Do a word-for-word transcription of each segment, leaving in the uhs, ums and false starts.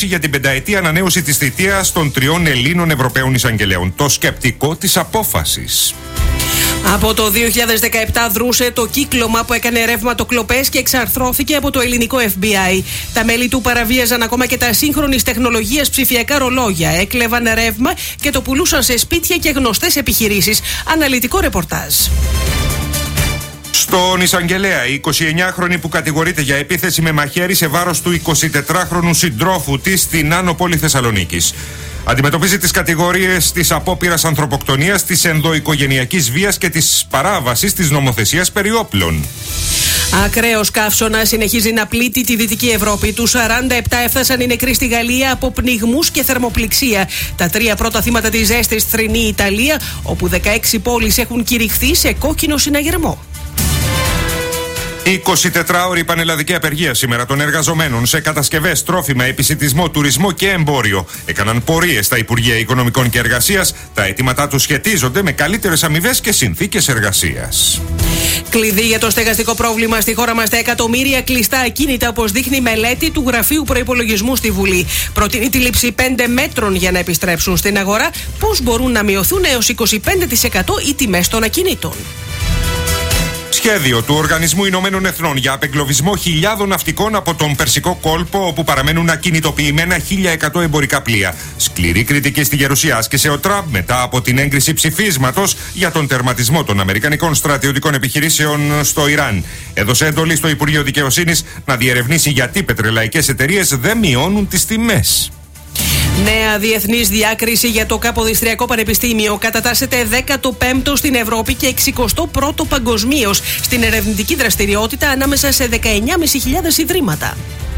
για την πενταετή ανανέωση της θητείας των τριών Ελλήνων Ευρωπαίων Εισαγγελέων. Το σκεπτικό της απόφασης. Από το δύο χιλιάδες δεκαεπτά δρούσε το κύκλωμα που έκανε ρεύματοκλοπές και εξαρθρώθηκε από το ελληνικό εφ μπι άι. Τα μέλη του παραβίαζαν ακόμα και τα σύγχρονης τεχνολογίας ψηφιακά ρολόγια, έκλεβαν ρεύμα και το πουλούσαν σε σπίτια και γνωστές επιχειρήσεις. Αναλυτικό ρεπορτάζ. Στον εισαγγελέα, η εικοσιεννιάχρονη που κατηγορείται για επίθεση με μαχαίρι σε βάρος του εικοσιτετράχρονου συντρόφου της στην Άνω Πόλη Θεσσαλονίκης. Αντιμετωπίζει τις κατηγορίες της απόπειρας ανθρωποκτονίας, της ενδοοικογενειακής βίας και της παράβασης της νομοθεσίας περί όπλων. Ακραίος καύσωνας συνεχίζει να πλήττει τη Δυτική Ευρώπη. Τους σαράντα επτά έφτασαν οι νεκροί στη Γαλλία από πνιγμούς και θερμοπληξία. Τα τρία πρώτα θύματα της ζέστης θρηνεί η Ιταλία, όπου δεκαέξι πόλεις έχουν κηρυχθεί σε κόκκινο συναγερμό. εικοσιτετράωρη πανελλαδική απεργία σήμερα των εργαζομένων σε κατασκευές, τρόφιμα, επισιτισμό, τουρισμό και εμπόριο. Έκαναν πορείες στα Υπουργεία Οικονομικών και Εργασίας. Τα αιτήματά τους σχετίζονται με καλύτερες αμοιβές και συνθήκες εργασίας. Κλειδί για το στεγαστικό πρόβλημα στη χώρα μας τα εκατομμύρια κλειστά ακίνητα, όπως δείχνει μελέτη του Γραφείου Προϋπολογισμού στη Βουλή. Προτείνει τη λήψη πέντε μέτρων για να επιστρέψουν στην αγορά. Πώς μπορούν να μειωθούν έως είκοσι πέντε τοις εκατό οι τιμές των ακινήτων. Σχέδιο του Οργανισμού Ηνωμένων Εθνών για απεγκλωβισμό χιλιάδων ναυτικών από τον Περσικό κόλπο, όπου παραμένουν ακινητοποιημένα χίλια εκατό εμπορικά πλοία. Σκληρή κριτική στη Γερουσία άσκησε ο Τραμπ μετά από την έγκριση ψηφίσματος για τον τερματισμό των αμερικανικών στρατιωτικών επιχειρήσεων στο Ιράν. Έδωσε εντολή στο Υπουργείο Δικαιοσύνης να διερευνήσει γιατί πετρελαϊκές εταιρείες δεν μειώνουν τις τιμές. Νέα διεθνής διάκριση για το Καποδιστριακό Πανεπιστήμιο. Κατατάσσεται δέκατο πέμπτο στην Ευρώπη και εξηκοστό πρώτο παγκοσμίως στην ερευνητική δραστηριότητα ανάμεσα σε δεκαεννιά χιλιάδες πεντακόσια ιδρύματα.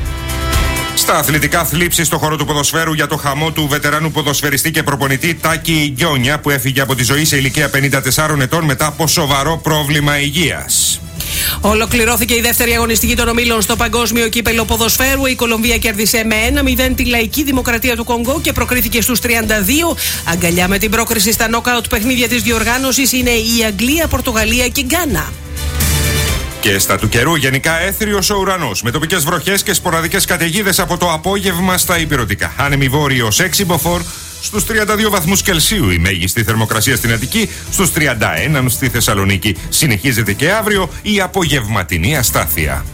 Στα αθλητικά, θλίψη στο χώρο του ποδοσφαίρου για το χαμό του βετεράνου ποδοσφαιριστή και προπονητή Τάκη Γκιόνια, που έφυγε από τη ζωή σε ηλικία πενήντα τεσσάρων ετών μετά από σοβαρό πρόβλημα υγείας. Ολοκληρώθηκε η δεύτερη αγωνιστική των ομίλων στο Παγκόσμιο Κύπελλο Ποδοσφαίρου. Η Κολομβία κέρδισε με ένα μηδέν τη Λαϊκή Δημοκρατία του Κονγκό και προκρίθηκε στους τριάντα δύο. Αγκαλιά με την πρόκριση στα νόκαουτ παιχνίδια της διοργάνωσης είναι η Αγγλία, Πορτογαλία και Γκάνα. Και στα του καιρού, γενικά έθριος ο ουρανός, με τοπικές βροχές και σποραδικές καταιγίδες από το απόγευμα στα υπηρετικά. Άνεμη βόρειος έξι μποφόρ, στους τριάντα δύο βαθμούς Κελσίου η μέγιστη θερμοκρασία στην Αττική, στους τριάντα ένα στη Θεσσαλονίκη. Συνεχίζεται και αύριο η απογευματινή αστάθεια.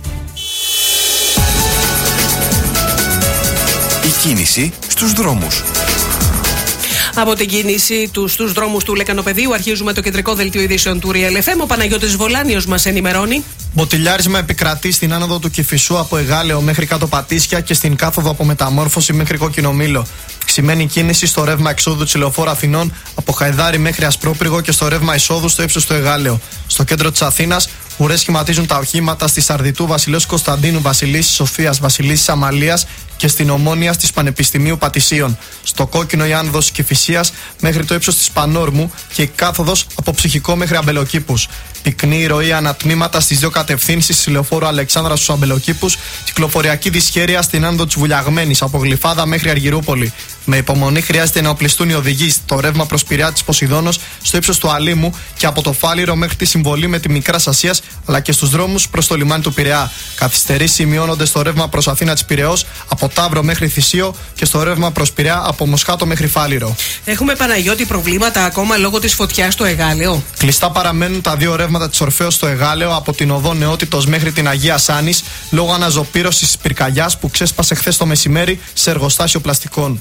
Η κίνηση στους δρόμους. Από την κίνηση του στους δρόμους του Λεκανοπεδίου αρχίζουμε το κεντρικό δελτίο ειδήσεων του Real εφ εμ. Ο Παναγιώτης Βολάνιος μας ενημερώνει. Μποτιλιάρισμα επικρατεί στην άνοδο του Κηφισού από Εγάλεο μέχρι κάτω Πατήσια και στην κάθοδο από Μεταμόρφωση μέχρι Κόκκινο Μήλο. Ξημένη κίνηση στο ρεύμα εξόδου της Λεωφόρου Αθηνών από Χαϊδάρι μέχρι Ασπρόπυργο και στο ρεύμα εισόδου στο ύψος του Εγάλεο. Στο κέντρο της Αθήνας, ουρές σχηματίζουν τα οχήματα στη Σαρδιτού Βασιλέως Κωνσταντίνου, Βασιλίσσης Σοφίας, Βασιλίσσης Αμαλίας και στην Ομόνια της Πανεπιστημίου Πατησίων. Στο κόκκινο η άνοδος Κηφισίας μέχρι το ύψος της Πανόρμου και η κάθοδος από Ψυχικό μέχρι Αμπελοκήπους. Πυκνή η ροή ανατμήματα στις δύο κατευθύνσεις της Λεωφόρου Αλεξάνδρας στους Αμπελοκήπους. Κυκλοφοριακή δυσχέρεια στην άνοδο της Βουλιαγμένης από Γλυφάδα μέχρι Αργυρούπολη. Με υπομονή χρειάζεται να οπλιστούν οι οδηγοί στο ρεύμα προς Πειραιά της Ποσειδώνος, στο ύψος του Αλήμου και από το Φάληρο μέχρι τη συμβολή με τη Μικράς Ασίας, αλλά και στους δρόμους προς το λιμάνι του Πειραιά. Καθυστερήσεις σημειώνονται στο ρεύμα προς Αθήνα της Πειραιώς, από Ταύρο μέχρι Θησίο και στο ρεύμα προς Πειραιά από Μοσχάτο μέχρι Φάληρο. Έχουμε, Παναγιώτη, προβλήματα ακόμα λόγω της φωτιάς στο Εγάλεο. Κλειστά παραμένουν τα δύο ρεύματα της Ορφέως στο Εγάλεο από την οδό Νεότητος μέχρι την Αγία Σάνης λόγω αναζωπήρωσης της πυρκαγιάς που ξέσπασε χθες το μεσημέρι σε εργοστάσιο πλαστικών.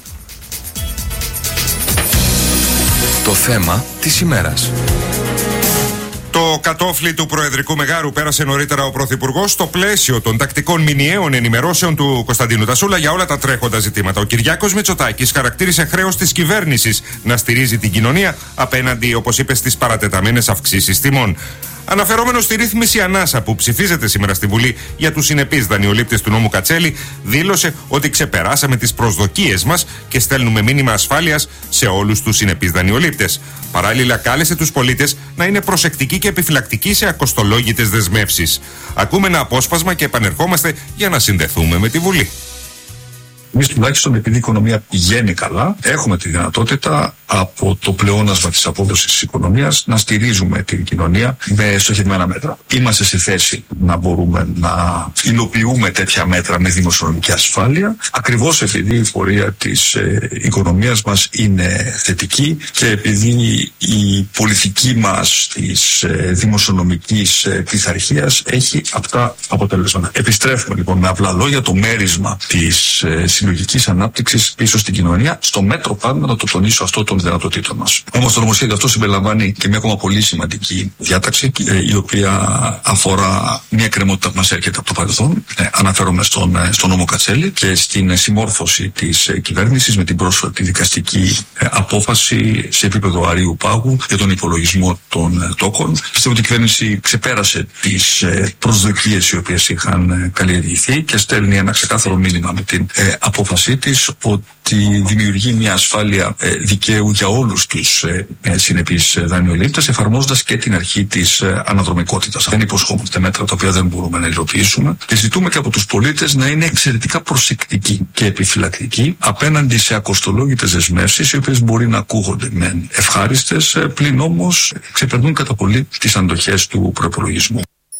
Το θέμα της ημέρας. Το κατόφλι του Προεδρικού Μεγάρου πέρασε νωρίτερα ο Πρωθυπουργός στο πλαίσιο των τακτικών μηνιαίων ενημερώσεων του Κωνσταντίνου Τασούλα για όλα τα τρέχοντα ζητήματα. Ο Κυριάκος Μητσοτάκης χαρακτήρισε χρέος της κυβέρνησης να στηρίζει την κοινωνία απέναντι, όπως είπε, στις παρατεταμένες αυξήσεις τιμών. Αναφερόμενος στη ρύθμιση ανάσα που ψηφίζεται σήμερα στη Βουλή για τους συνεπείς δανειολήπτες του νόμου Κατσέλη, δήλωσε ότι ξεπεράσαμε τις προσδοκίες μας και στέλνουμε μήνυμα ασφάλειας σε όλους τους συνεπείς δανειολήπτες. Παράλληλα, κάλεσε τους πολίτες να είναι προσεκτικοί και επιφυλακτικοί σε ακοστολόγητες δεσμεύσεις. Ακούμε ένα απόσπασμα και επανερχόμαστε για να συνδεθούμε με τη Βουλή. Εμείς τουλάχιστον, επειδή η οικονομία πηγαίνει καλά, έχουμε τη δυνατότητα από το πλεόνασμα της απόδοσης της οικονομίας να στηρίζουμε την κοινωνία με στοχευμένα μέτρα. Είμαστε σε θέση να μπορούμε να υλοποιούμε τέτοια μέτρα με δημοσιονομική ασφάλεια, ακριβώς επειδή η πορεία της ε, οικονομίας μας είναι θετική και επειδή η πολιτική μας της ε, δημοσιονομικής ε, πειθαρχίας έχει αυτά αποτελέσματα. Επιστρέφουμε λοιπόν με απλά λόγια το μέρισμα της ε, συλλογικής ανάπτυξης πίσω στην κοινωνία, στο μέτρο πάντα να το τονίσω αυτό των δυνατοτήτων μας. Όμως το νομοσχέδιο αυτό συμπεριλαμβάνει και μια ακόμα πολύ σημαντική διάταξη, ε, η οποία αφορά μια κρεμότητα που μας έρχεται από το παρελθόν. Ε, αναφέρομαι στον, ε, στον νόμο Κατσέλη και στην συμμόρφωση της ε, κυβέρνησης με την πρόσφατη δικαστική ε, απόφαση σε επίπεδο αρείου πάγου για τον υπολογισμό των ε, τόκων. Πιστεύω ότι η κυβέρνηση ξεπέρασε τις ε, προσδοκίες οι οποίες είχαν ε, καλλιεργηθεί και στέλνει ένα ξεκάθαρο μήνυμα με την ε, απόφασή της ότι δημιουργεί μια ασφάλεια ε, δικαίου για όλους τους ε, ε, συνεπείς δανειολήπτες, εφαρμόζοντας και την αρχή της ε, αναδρομικότητας. Δεν υποσχόμαστε μέτρα τα οποία δεν μπορούμε να υλοποιήσουμε και ζητούμε και από τους πολίτες να είναι εξαιρετικά προσεκτικοί και επιφυλακτικοί απέναντι σε ακοστολόγητες δεσμεύσεις, οι οποίες μπορεί να ακούγονται μεν ευχάριστες, πλην όμως ξεπερνούν κατά πολύ τις αντοχές του προϋπολογισμού.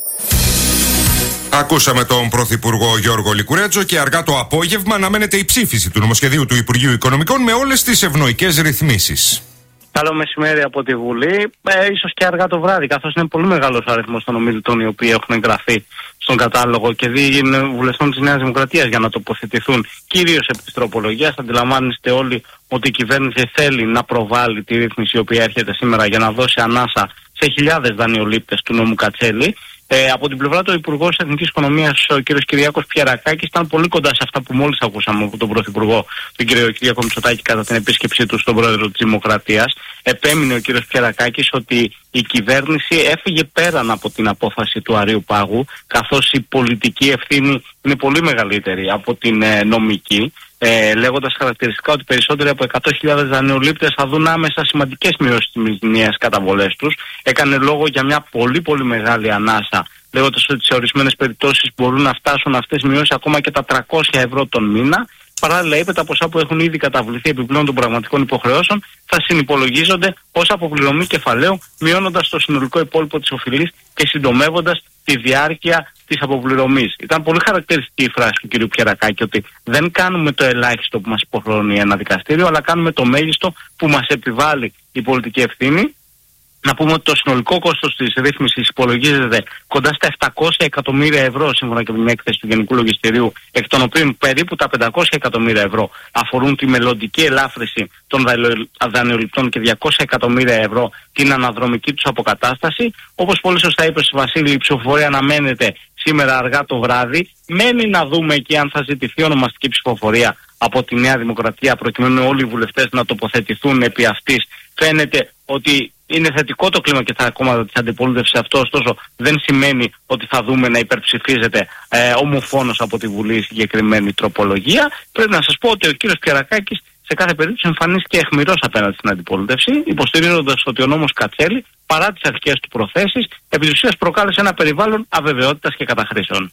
Ακούσαμε τον Πρωθυπουργό Γιώργο Λικουρέτζο και αργά το απόγευμα αναμένεται η ψήφιση του νομοσχεδίου του Υπουργείου Οικονομικών με όλες τις ευνοϊκές ρυθμίσεις. Καλό μεσημέρι από τη Βουλή, ε, ίσως και αργά το βράδυ, καθώς είναι πολύ μεγάλος ο αριθμός των ομιλητών οι οποίοι έχουν εγγραφεί στον κατάλογο και δι είναι βουλευτών της Νέας Δημοκρατίας για να τοποθετηθούν κυρίως επί της τροπολογίας. Αντιλαμβάνεστε όλοι ότι η κυβέρνηση θέλει να προβάλλει τη ρύθμιση η οποία έρχεται σήμερα για να δώσει ανάσα σε χιλιάδες δανειολήπτες του νόμου Κατσέλη. Ε, από την πλευρά του Υπουργού Εθνικής Οικονομίας, ο κ. Κυριάκος Πιερακάκης, ήταν πολύ κοντά σε αυτά που μόλις ακούσαμε από τον Πρωθυπουργό, τον κ. Κυριάκο Μητσοτάκη, κατά την επίσκεψή του στον Πρόεδρο της Δημοκρατίας. Επέμεινε ο κ. Πιερακάκης ότι η κυβέρνηση έφυγε πέραν από την απόφαση του αρείου πάγου, καθώς η πολιτική ευθύνη είναι πολύ μεγαλύτερη από την ε, νομική. Ε, λέγοντας χαρακτηριστικά ότι περισσότεροι από εκατό χιλιάδες δανειολήπτες θα δουν άμεσα σημαντικές μειώσεις στις μηνιαίες καταβολές τους. Έκανε λόγο για μια πολύ πολύ μεγάλη ανάσα, λέγοντας ότι σε ορισμένες περιπτώσεις μπορούν να φτάσουν αυτές οι μειώσεις ακόμα και τα τριακόσια ευρώ τον μήνα. Παράλληλα, είπε, τα ποσά που έχουν ήδη καταβληθεί επιπλέον των πραγματικών υποχρεώσεων θα συνυπολογίζονται ως αποπληρωμή κεφαλαίου, μειώνοντας το συνολικό υπόλοιπο της οφειλής και συντομεύοντας τη διάρκεια της αποπληρωμής. Ήταν πολύ χαρακτηριστική η φράση του κ. Πιερακάκη ότι δεν κάνουμε το ελάχιστο που μας υποχρεώνει ένα δικαστήριο, αλλά κάνουμε το μέγιστο που μας επιβάλλει η πολιτική ευθύνη. Να πούμε ότι το συνολικό κόστος της ρύθμισης υπολογίζεται κοντά στα επτακόσια εκατομμύρια ευρώ σύμφωνα και με την έκθεση του Γενικού Λογιστηρίου, εκ των οποίων περίπου τα πεντακόσια εκατομμύρια ευρώ αφορούν τη μελλοντική ελάφρυνση των δανειοληπτών και διακόσια εκατομμύρια ευρώ την αναδρομική τους αποκατάσταση. Όπως πολύ σωστά είπε ο Βασίλη, η ψηφοφορία αναμένεται σήμερα αργά το βράδυ. Μένει να δούμε εκεί αν θα ζητηθεί ονομαστική ψηφοφορία από τη Νέα Δημοκρατία, προκειμένου όλοι οι βουλευτές να τοποθετηθούν επί αυτής. Φαίνεται ότι είναι θετικό το κλίμα και στα κόμματα της αντιπολίτευσης αυτό, ωστόσο δεν σημαίνει ότι θα δούμε να υπερψηφίζεται ε, ομοφόνος από τη Βουλή η συγκεκριμένη τροπολογία. Πρέπει να σας πω ότι ο κύριος Πιερακάκης σε κάθε περίπτωση εμφανίστηκε αιχμηρός απέναντι στην αντιπολίτευση, υποστηρίζοντας ότι ο νόμος Κατσέλη, παρά τις αρχικές του προθέσεις, επί της ουσίας προκάλεσε ένα περιβάλλον αβεβαιότητας και καταχρήσεων.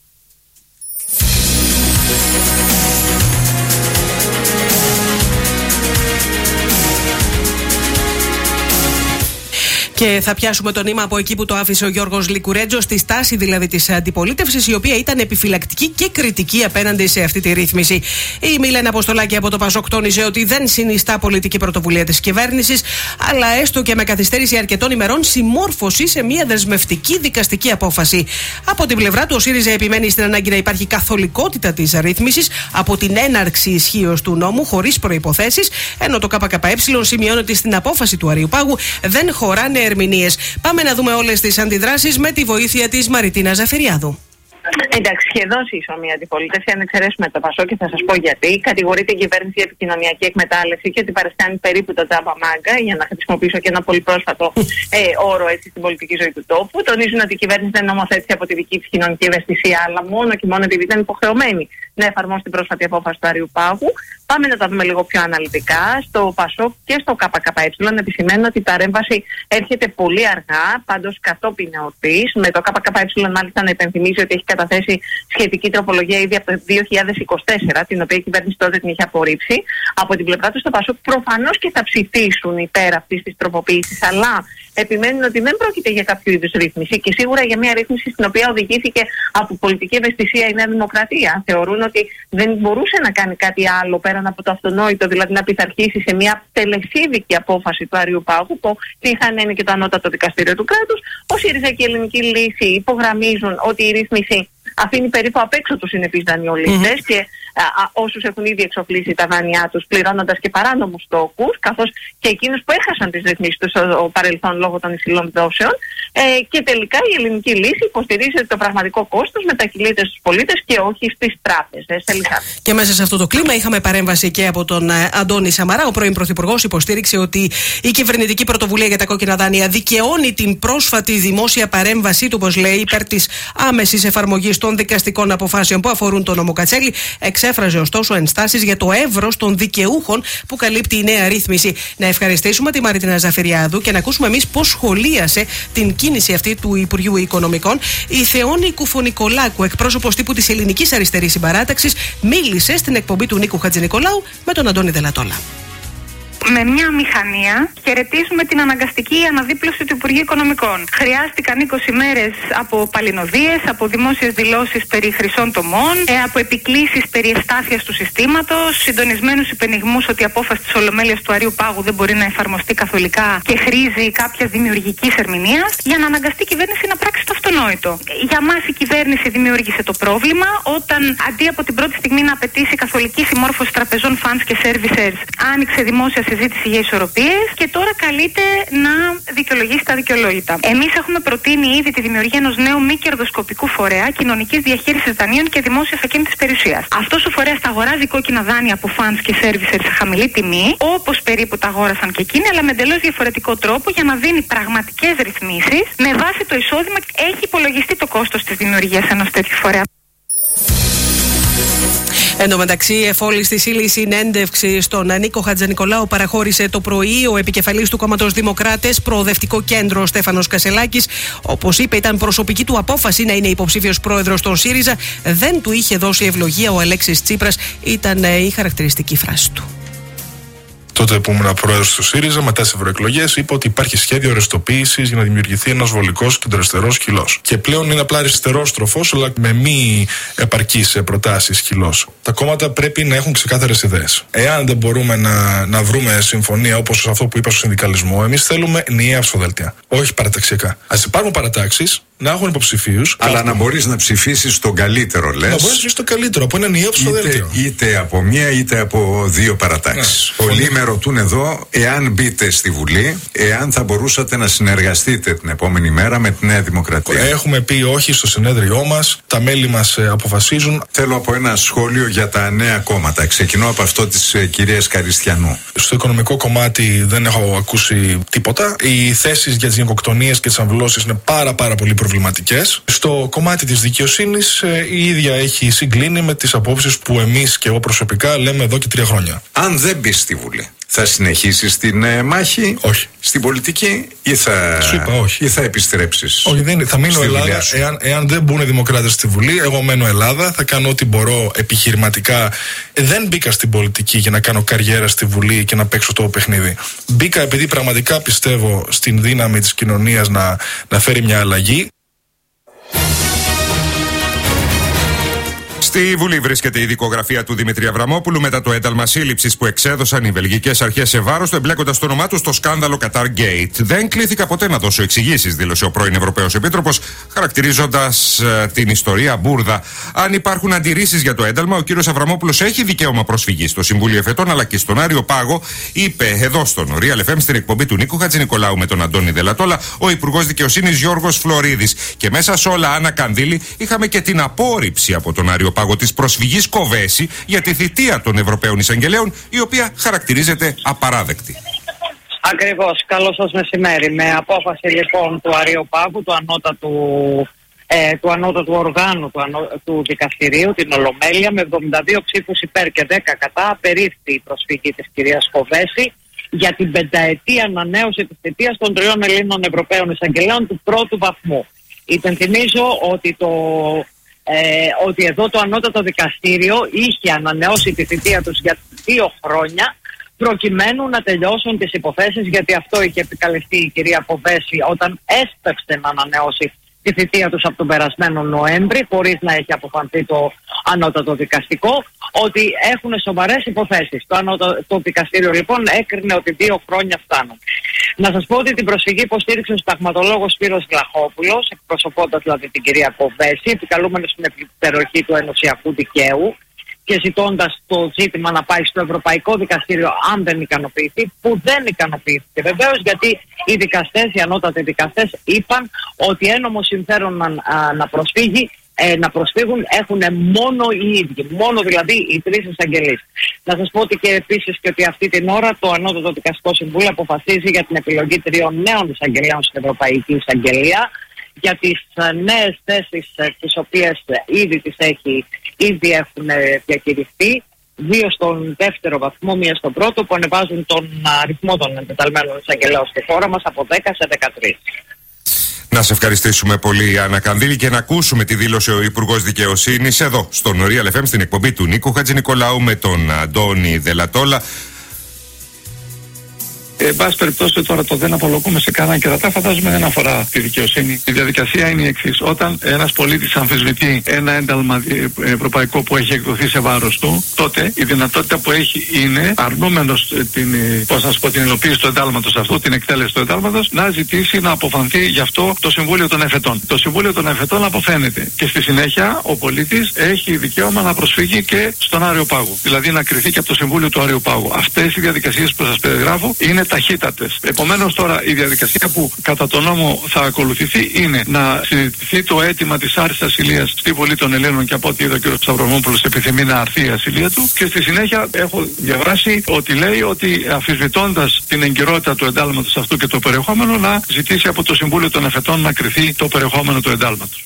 Και θα πιάσουμε το νήμα από εκεί που το άφησε ο Γιώργος Λικουρέτζο, στη στάση δηλαδή της αντιπολίτευσης, η οποία ήταν επιφυλακτική και κριτική απέναντι σε αυτή τη ρύθμιση. Η Μιλένα Αποστολάκη από το Πασόκ τόνισε ότι δεν συνιστά πολιτική πρωτοβουλία της κυβέρνησης, αλλά έστω και με καθυστέρηση αρκετών ημερών συμμόρφωση σε μια δεσμευτική δικαστική απόφαση. Από την πλευρά του, ο ΣΥΡΙΖΑ επιμένει στην ανάγκη να υπάρχει καθολικότητα της ρύθμισης από την έναρξη ισχύως του νόμου, χωρίς προϋποθέσεις, ενώ το ΚΚΕ σημειώνει ότι στην απόφαση του αρείου πάγου δεν χωράνε ερμηνείες. Πάμε να δούμε όλες τις αντιδράσεις με τη βοήθεια της Μαριτίνας Ζαφυριάδου. Εντάξει, σχεδόν σύσσωμη η αντιπολίτευση, αν εξαιρέσουμε το Πασόκ, και θα σας πω γιατί. Κατηγορείται η κυβέρνηση για επικοινωνιακή εκμετάλλευση και ότι παριστάνει περίπου το τζάμπα μάγκα, για να χρησιμοποιήσω και ένα πολύ πρόσφατο ε, όρο έτσι, στην πολιτική ζωή του τόπου. Τονίζουν ότι η κυβέρνηση δεν νομοθέτησε από τη δική της κοινωνική ευαισθησία, αλλά μόνο και μόνο επειδή ήταν υποχρεωμένη να εφαρμόσει την πρόσφατη απόφαση του Αριουπάγου. Πάμε να τα δούμε λίγο πιο αναλυτικά. Στο ΠΑΣΟΚ και στο ΚΚΕ επισημαίνουν ότι η παρέμβαση έρχεται πολύ αργά, πάντως κατόπιν εορτής. Με το ΚΚΕ μάλιστα να υπενθυμίζει ότι έχει καταθέσει σχετική τροπολογία ήδη από το δύο χιλιάδες είκοσι τέσσερα, την οποία η κυβέρνηση τότε την είχε απορρίψει. Από την πλευρά του στο ΠΑΣΟΚ προφανώς και θα ψηφίσουν υπέρ αυτής της τροποποίησης, αλλά επιμένουν ότι δεν πρόκειται για κάποιο είδους ρύθμιση και σίγουρα για μια ρύθμιση στην οποία οδηγήθηκε από πολιτική ευαισθησία η Νέα Δημοκρατία. Θεωρούν ότι δεν μπορούσε να κάνει κάτι άλλο πέραν από το αυτονόητο, δηλαδή να πειθαρχήσει σε μια τελεσίδικη απόφαση του Αριουπάγου, που είχαν είναι και το ανώτατο δικαστήριο του κράτους. Ο ΣΥΡΙΖΑ και η Ελληνική Λύση υπογραμμίζουν ότι η ρύθμιση αφήνει περίπου απ' έξω τους συνεπείς δανειολήπτες mm-hmm. και α, α, όσους έχουν ήδη εξοφλήσει τα δάνειά τους, πληρώνοντας και παράνομους τόκους, καθώς και εκείνους που έχασαν τις ρυθμίσεις τους στο παρελθόν λόγω των υψηλών δόσεων. Ε, και τελικά η Ελληνική Λύση υποστηρίζει ότι το πραγματικό κόστος μετακυλείται στους πολίτες και όχι στις τράπεζες. Και μέσα σε αυτό το κλίμα είχαμε παρέμβαση και από τον Αντώνη Σαμαρά. Ο πρώην Πρωθυπουργός υποστήριξε ότι η κυβερνητική πρωτοβουλία για τα κόκκινα δάνεια δικαιώνει την πρόσφατη δημόσια παρέμβασή του, όπως λέει, υπέρ της άμεσης εφαρμογής των δικαστικών αποφάσεων που αφορούν τον νόμο Κατσέλη. Εξέφραζε ωστόσο ενστάσεις για το εύρος των δικαιούχων που καλύπτει η νέα ρύθμιση. Να ευχαριστήσουμε τη Μαρίτινα Ζαφυριάδου και να ακούσουμε εμείς πώς σχολίασε την κίνηση αυτή του Υπουργείου Οικονομικών. Η Θεόνη Κουφονικολάκου, εκπρόσωπος τύπου της Ελληνικής Αριστερής Συμπαράταξης, μίλησε στην εκπομπή του Νίκου Χατζηνικολάου με τον Αντώνη Δελατόλα. Με μια μηχανία χαιρετίζουμε την αναγκαστική αναδίπλωση του Υπουργείου Οικονομικών. Χρειάστηκαν είκοσι μέρες από παλινοδίες, από δημόσιες δηλώσεις περί χρυσών τομών, ε, από επικλήσεις περί ευστάθειας του συστήματος, συντονισμένους υπενιγμούς ότι η απόφαση της Ολομέλειας του Αριουπάγου δεν μπορεί να εφαρμοστεί καθολικά και χρήζει κάποιας δημιουργικής ερμηνείας, για να αναγκαστεί η κυβέρνηση να πράξει το αυτονόητο. Για μας η κυβέρνηση δημιούργησε το πρόβλημα όταν αντί από την πρώτη στιγμή να απαιτήσει καθολική συμμόρφωση τραπεζών, funds και services, άνοιξε δημόσια συζήτηση για ισορροπίες και τώρα καλείται να δικαιολογήσει τα δικαιολόγητα. Εμείς έχουμε προτείνει ήδη τη δημιουργία ενός νέου μη κερδοσκοπικού φορέα κοινωνικής διαχείρισης δανείων και δημόσιας ακίνητης περιουσίας. Αυτός ο φορέας θα αγοράζει κόκκινα δάνεια από funds και services σε χαμηλή τιμή, όπως περίπου τα αγόρασαν και εκείνοι, αλλά με εντελώς διαφορετικό τρόπο για να δίνει πραγματικές ρυθμίσεις με βάση το εισόδημα. Έχει υπολογιστεί το κόστος της δημιουργίας ενός τέτοιου φορέα. Εν τω μεταξύ, εφόλης της ύλης συνέντευξη στον Νίκο Χατζηνικολάου παραχώρησε το πρωί ο επικεφαλής του κόμματος Δημοκράτες, Προοδευτικό Κέντρο, Στέφανος Κασελάκης. Όπως είπε, ήταν προσωπική του απόφαση να είναι υποψήφιος πρόεδρος των ΣΥΡΙΖΑ. Δεν του είχε δώσει ευλογία ο Αλέξης Τσίπρας, ήταν η χαρακτηριστική φράση του. Τότε που ήμουν πρόεδρος του ΣΥΡΙΖΑ, μετά τις ευρωεκλογές, είπα ότι υπάρχει σχέδιο αριστοποίησης για να δημιουργηθεί ένας βολικός κεντροαριστερός σκυλός. Και πλέον είναι απλά αριστερός τροφός, αλλά με μη επαρκείς προτάσεις σκυλός. Τα κόμματα πρέπει να έχουν ξεκάθαρες ιδέες. Εάν δεν μπορούμε να, να βρούμε συμφωνία όπως αυτό που είπα στο συνδικαλισμό, εμείς θέλουμε ενιαία ψηφοδέλτια. Όχι παραταξιακά. Ας υπάρχουν παρατάξεις, να έχουν υποψηφίους. Αλλά κάθε... να μπορείς να ψηφίσεις τον καλύτερο, λες. Να μπορείς να ψηφίσεις τον καλύτερο, από ένα ενιαίο ψηφοδέλτιο. Είτε, είτε από μία είτε από δύο παρατάξεις. Ναι. Πολλοί με ρωτούν εδώ, εάν μπείτε στη Βουλή, εάν θα μπορούσατε να συνεργαστείτε την επόμενη μέρα με τη Νέα Δημοκρατία. Έχουμε πει όχι στο συνέδριό μας, τα μέλη μας ε, αποφασίζουν. Θέλω από ένα σχόλιο για τα νέα κόμματα. Ξεκινώ από αυτό της ε, κυρίας Καριστιανού. Στο οικονομικό κομμάτι δεν έχω ακούσει τίποτα. Οι θέσεις για τις γενοκτονίες και τις αμβλώσεις είναι πάρα πάρα πολύ προβληματικές. Στο κομμάτι της δικαιοσύνης ε, η ίδια έχει συγκλίνει με τις απόψεις που εμείς και εγώ προσωπικά λέμε εδώ και τρία χρόνια. Αν δεν μπει στη Βουλή, θα συνεχίσεις την ε, μάχη? Όχι. Στην πολιτική ή θα, Σου είπα, όχι. ή θα επιστρέψεις? Όχι, δεν είναι. Θα μείνω Ελλάδα. Εάν, εάν δεν μπουν οι δημοκράτες στη Βουλή, εγώ μένω Ελλάδα. Θα κάνω ό,τι μπορώ επιχειρηματικά. Ε, δεν μπήκα στην πολιτική για να κάνω καριέρα στη Βουλή και να παίξω το παιχνίδι. Μπήκα επειδή πραγματικά πιστεύω στην δύναμη της κοινωνίας να, να φέρει μια αλλαγή. Στη Βουλή βρίσκεται η δικογραφία του Δημήτρη Αβραμόπουλου μετά το ένταλμα σύλληψης που εξέδωσαν οι βελγικές αρχές σε βάρος του, εμπλέκοντας το όνομά του στο σκάνδαλο Qatar Gate. Δεν κλήθηκα ποτέ να δώσω εξηγήσεις, δήλωσε ο πρώην Ευρωπαίος Επίτροπος, χαρακτηρίζοντας ε, την ιστορία μπουρδα. Αν υπάρχουν αντιρρήσεις για το ένταλμα, ο κύριος Αβραμόπουλος έχει δικαίωμα προσφυγής στο Συμβούλιο Εφετών αλλά και στον Άριο Πάγο, είπε εδώ στον Real εφ εμ στην εκπομπή του Νίκου Χατζηνικολάου με τον Αντώνη Δελατόλα ο Υπουργός Δικαιοσύνης Γιώργος Φλωρίδης. Και μέσα σε όλα, Άννα Κανδύλη, είχαμε και την απόρριψη από τον Άριο Πάγο της προσφυγής Κοβέση για τη θητεία των Ευρωπαίων Εισαγγελέων, η οποία χαρακτηρίζεται απαράδεκτη. Ακριβώς. Καλώς σας μεσημέρι. Με απόφαση λοιπόν του Αριοπάγου, του ανώτατου ε, του ανώτατου οργάνου του, ανώ, του δικαστηρίου, την Ολομέλεια, με εβδομήντα δύο ψήφους υπέρ και δέκα κατά, απερίφθη η προσφυγή της κυρίας Κοβέση για την πενταετή ανανέωση της θητείας των τριών Ελλήνων Ευρωπαίων εισαγγελέων του πρώτου βαθμού. Υπενθυμίζω ότι, το, ε, ότι εδώ το ανώτατο δικαστήριο είχε ανανεώσει τη θητεία τους για δύο χρόνια προκειμένου να τελειώσουν τις υποθέσεις, γιατί αυτό είχε επικαλεστεί η κυρία Κοβέση όταν έσπευσε να ανανεώσει τη θητεία τους από τον περασμένο Νοέμβρη, χωρίς να έχει αποφανθεί το ανώτατο δικαστικό, ότι έχουν σοβαρές υποθέσεις. Το ανώτατο δικαστήριο λοιπόν έκρινε ότι δύο χρόνια φτάνουν. Να σας πω ότι την προσφυγή υποστήριξε ο συνταγματολόγος Σπύρος Βλαχόπουλος, εκπροσωπώντας δηλαδή την κυρία Κοβέση, επικαλούμενος στην υπεροχή του ενωσιακού δικαίου και ζητώντας το ζήτημα να πάει στο Ευρωπαϊκό Δικαστήριο αν δεν ικανοποιηθεί, που δεν ικανοποιήθηκε βεβαίως, γιατί οι δικαστές, οι ανώτατοι δικαστές είπαν ότι ένομο συμφέρον να, α, να προσφύγει ε, να προσφύγουν έχουν μόνο οι ίδιοι, μόνο δηλαδή οι τρεις εισαγγελείς. Να σας πω ότι και επίσης και ότι αυτή την ώρα το Ανώτατο Δικαστικό Συμβούλιο αποφασίζει για την επιλογή τριών νέων εισαγγελέων στην Ευρωπαϊκή Εισαγγελία, για τις νέες θέσεις τις οποίες ήδη τις έχει, ήδη έχουν διακηρυχθεί, δύο στον δεύτερο βαθμό, μία στον πρώτο, που ανεβάζουν τον αριθμό των εντεταλμένων εισαγγελέων στη χώρα μας από δέκα σε δεκατρείς. Να σε ευχαριστήσουμε πολύ, Άννα Κανδύλη, και να ακούσουμε τη δήλωση ο Υπουργός Δικαιοσύνης εδώ στον Real εφ εμ στην εκπομπή του Νίκου Χατζηνικολάου με τον Αντώνη Δελατόλα. Εν πάση περιπτώσει, τώρα το δεν απολογούμε σε κανέναν κερατά, φαντάζομαι δεν αφορά τη δικαιοσύνη. Η διαδικασία είναι η εξής. Όταν ένας πολίτης αμφισβητεί ένα ένταλμα ευρωπαϊκό που έχει εκδοθεί σε βάρος του, τότε η δυνατότητα που έχει είναι, αρνούμενος την, πώς να σου πω, την υλοποίηση του εντάλματος αυτού, την εκτέλεση του εντάλματος, να ζητήσει να αποφανθεί γι' αυτό το Συμβούλιο των Εφετών. Το Συμβούλιο των Εφετών αποφαίνεται. Και στη συνέχεια ο πολίτης έχει δικαίωμα να προσφύγει και στον Άριο Πάγο. Δηλαδή να κριθεί και από το Συμβούλιο του Άριου Πάγου. Αυτές οι διαδικασίες που σας περιγράφω είναι ταχύτατες. Επομένως τώρα η διαδικασία που κατά τον νόμο θα ακολουθηθεί είναι να συζητηθεί το αίτημα της άρσης ασυλίας στη Βουλή των Ελλήνων, και από ό,τι είδα ο κ. Σταυρομόπουλος επιθυμεί να αρθεί η ασυλία του, και στη συνέχεια έχω διαβάσει ότι λέει ότι αμφισβητώντας την εγκυρότητα του εντάλματος αυτού και το περιεχόμενο, να ζητήσει από το Συμβούλιο των Εφετών να κριθεί το περιεχόμενο του εντάλματος.